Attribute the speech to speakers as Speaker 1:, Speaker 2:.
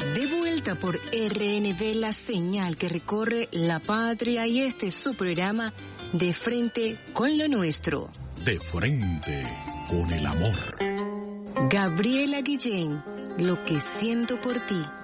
Speaker 1: De vuelta por RNB, la señal que recorre la patria, y este es su programa De Frente con lo Nuestro.
Speaker 2: De frente con el amor.
Speaker 1: Gabriela Guillén, lo que siento por ti.